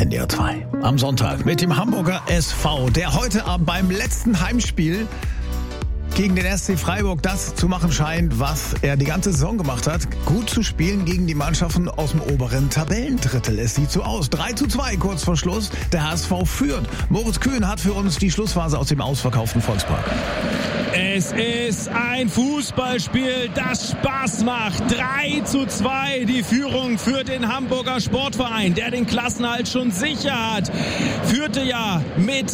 NDR 2. Am Sonntag mit dem Hamburger SV, der heute Abend beim letzten Heimspiel gegen den SC Freiburg das zu machen scheint, was er die ganze Saison gemacht hat. Gut zu spielen gegen die Mannschaften aus dem oberen Tabellendrittel. Es sieht so aus. 3:2 kurz vor Schluss. Der HSV führt. Moritz Kühn hat für uns die Schlussphase aus dem ausverkauften Volkspark. Es ist ein Fußballspiel, das Spaß macht. 3:2 die Führung für den Hamburger Sportverein, der den Klassenerhalt schon sicher hat. Führte ja mit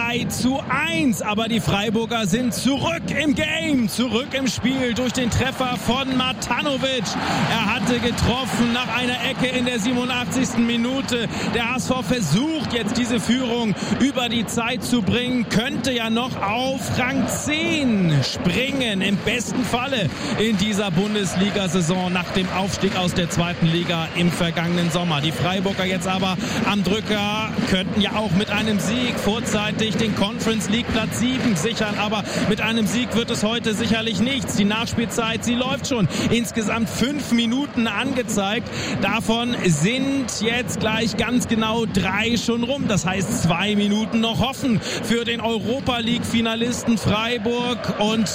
3:1, aber die Freiburger sind zurück im Game, zurück im Spiel durch den Treffer von Matanovic. Er hatte getroffen nach einer Ecke in der 87. Minute. Der HSV versucht jetzt diese Führung über die Zeit zu bringen, könnte ja noch auf Rang 10 springen, im besten Falle in dieser Bundesliga-Saison nach dem Aufstieg aus der zweiten Liga im vergangenen Sommer. Die Freiburger jetzt aber am Drücker, könnten ja auch mit einem Sieg vorzeitig den Conference League Platz 7 sichern, aber mit einem Sieg wird es heute sicherlich nichts. Die Nachspielzeit, sie läuft schon. Insgesamt 5 Minuten angezeigt. Davon sind jetzt gleich ganz genau 3 schon rum. Das heißt 2 Minuten noch hoffen für den Europa League-Finalisten Freiburg und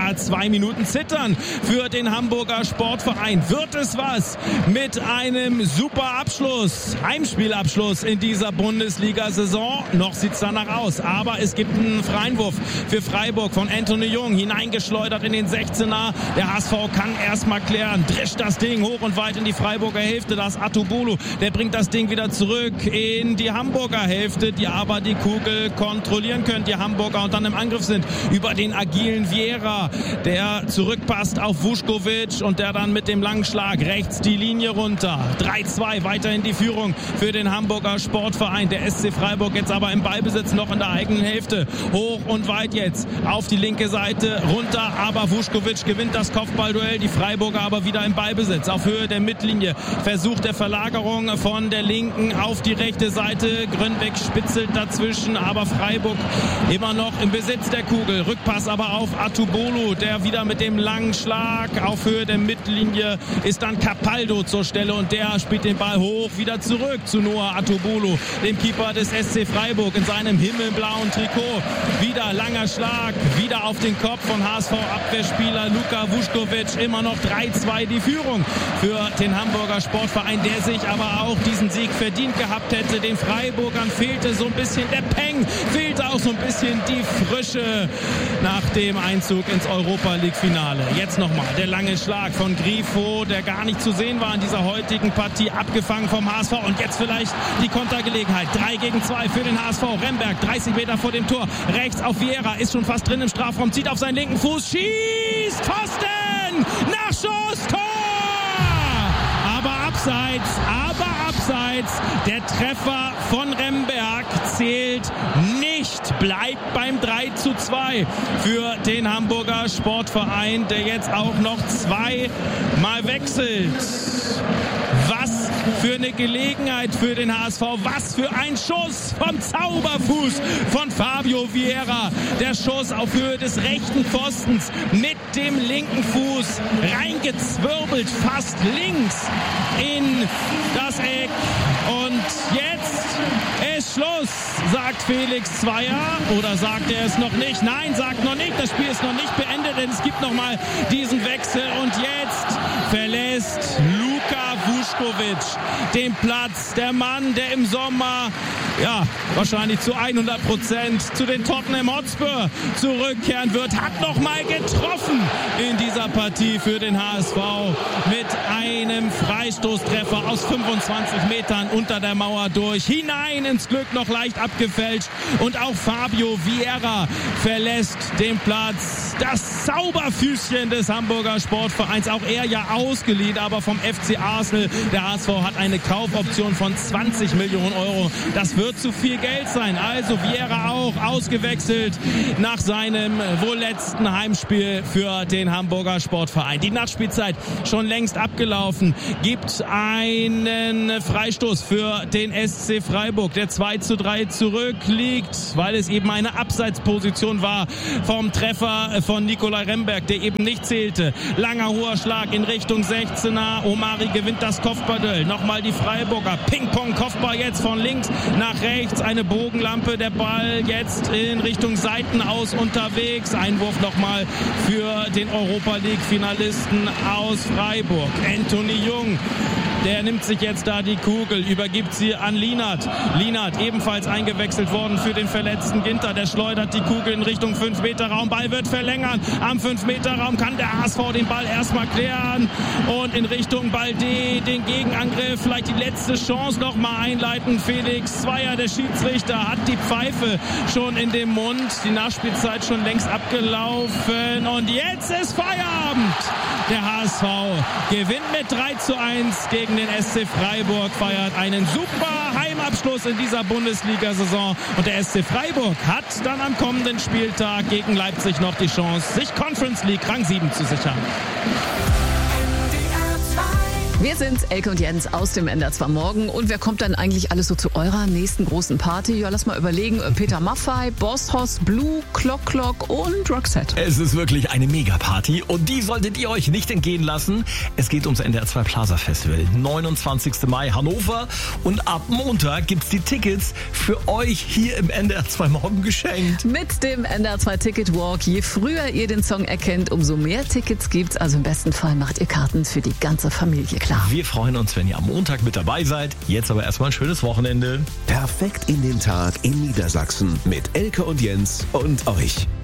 2 Minuten zittern für den Hamburger Sportverein. Wird es was mit einem super Abschluss, Heimspielabschluss in dieser Bundesliga-Saison? Noch sieht es danach aus, aber es gibt einen Freiwurf für Freiburg von Anthony Jung, hineingeschleudert in den 16er. Der HSV kann erstmal klären, drischt das Ding hoch und weit in die Freiburger Hälfte. Das ist Atubulu, der bringt das Ding wieder zurück in die Hamburger Hälfte, die aber die Kugel kontrollieren können, die Hamburger, und dann im Angriff sind über den agilen Vieira, der zurückpasst auf Vuskovic und der dann mit dem langen Schlag rechts die Linie runter. 3:2 weiterhin die Führung für den Hamburger Sportverein. Der SC Freiburg jetzt aber im Ballbesitz noch in der eigenen Hälfte. Hoch und weit jetzt auf die linke Seite runter, aber Vuskovic gewinnt das Kopfballduell. Die Freiburger aber wieder im Ballbesitz auf Höhe der Mittellinie. Versuch der Verlagerung von der linken auf die rechte Seite. Grönbeck spitzelt dazwischen, aber Freiburg immer noch im Besitz der Kugel. Rückpass aber auf Atubolo, der wieder mit dem langen Schlag auf Höhe der Mittellinie ist dann Capaldo zur Stelle und der spielt den Ball hoch wieder zurück zu Noah Atubolo, dem Keeper des SC Freiburg in seinem himmelblauen Trikot. Wieder langer Schlag, wieder auf den Kopf von HSV-Abwehrspieler Luka Vuskovic. Immer noch 3:2 die Führung für den Hamburger Sportverein, der sich aber auch diesen Sieg verdient gehabt hätte. Den Freiburgern fehlte so ein bisschen der Peng, fehlte auch so ein bisschen die Frische nach dem Einzug ins Europa-League-Finale. Jetzt nochmal der lange Schlag von Grifo, der gar nicht zu sehen war in dieser heutigen Partie, abgefangen vom HSV. Und jetzt vielleicht die Kontergelegenheit. 3:2 für den HSV. Remberg, 30 Meter vor dem Tor. Rechts auf Vieira, ist schon fast drin im Strafraum, zieht auf seinen linken Fuß, schießt, Pfosten, Nachschuss, Tor! Aber abseits, der Treffer von Remberg zählt nicht, bleibt beim 3:2 für den Hamburger Sportverein, der jetzt auch noch 2-mal wechselt. Was für eine Gelegenheit für den HSV, was für ein Schuss vom Zauberfuß von Fabio Vieira. Der Schuss auf Höhe des rechten Pfostens mit dem linken Fuß reingezwirbelt, fast links in das Eck. Und jetzt ist Schluss, sagt Felix Zweier. Oder sagt er es noch nicht? Nein, sagt noch nicht. Das Spiel ist noch nicht beendet, denn es gibt noch mal diesen Wechsel. Und jetzt verlässt Luka Vuskovic den Platz. Der Mann, der im Sommer wahrscheinlich zu 100% zu den Tottenham Hotspur zurückkehren wird, hat noch mal getroffen in dieser Partie für den HSV mit einem Freistoßtreffer aus 25 Metern unter der Mauer durch, hinein ins Glück, noch leicht abgefälscht. Und auch Fabio Vieira verlässt den Platz. Das Zauberfüßchen des Hamburger Sportvereins, auch er ja ausgeliehen, aber vom FC Arsenal. Der HSV hat eine Kaufoption von 20 Millionen Euro. Das wird wird zu viel Geld sein. Also Vieira auch ausgewechselt nach seinem wohl letzten Heimspiel für den Hamburger Sportverein. Die Nachspielzeit schon längst abgelaufen. Gibt einen Freistoß für den SC Freiburg, der 2:3 zurückliegt, weil es eben eine Abseitsposition war vom Treffer von Nicolai Remberg, der eben nicht zählte. Langer hoher Schlag in Richtung 16er. Omari gewinnt das Kopfballduell. Nochmal die Freiburger. Ping-Pong-Kopfball jetzt von links nach rechts. Eine Bogenlampe. Der Ball jetzt in Richtung Seitenaus unterwegs. Einwurf nochmal für den Europa-League-Finalisten aus Freiburg. Anthony Jung. Der nimmt sich jetzt da die Kugel, übergibt sie an Lienert. Lienert ebenfalls eingewechselt worden für den verletzten Ginter. Der schleudert die Kugel in Richtung 5-Meter-Raum. Ball wird verlängern. Am 5-Meter-Raum kann der HSV den Ball erstmal klären. Und in Richtung Balde den Gegenangriff. Vielleicht die letzte Chance nochmal einleiten. Felix Zweier, der Schiedsrichter, hat die Pfeife schon in dem Mund. Die Nachspielzeit schon längst abgelaufen. Und jetzt ist Feierabend. Der HSV gewinnt mit 3:1 gegen den SC Freiburg, feiert einen super Heimabschluss in dieser Bundesliga-Saison. Und der SC Freiburg hat dann am kommenden Spieltag gegen Leipzig noch die Chance, sich Conference League Rang 7 zu sichern. Wir sind Elke und Jens aus dem NDR 2 Morgen. Und wer kommt dann eigentlich alles so zu eurer nächsten großen Party? Ja, lass mal überlegen. Peter Maffay, Boss Hoss, Blue, Clock und Roxette. Es ist wirklich eine Megaparty und die solltet ihr euch nicht entgehen lassen. Es geht ums NDR 2 Plaza Festival. 29. Mai Hannover. Und ab Montag gibt's die Tickets für euch hier im NDR 2 Morgen geschenkt. Mit dem NDR 2 Ticket Walk. Je früher ihr den Song erkennt, umso mehr Tickets gibt's. Also im besten Fall macht ihr Karten für die ganze Familie klar. Wir freuen uns, wenn ihr am Montag mit dabei seid. Jetzt aber erstmal ein schönes Wochenende. Perfekt in den Tag in Niedersachsen mit Elke und Jens und euch.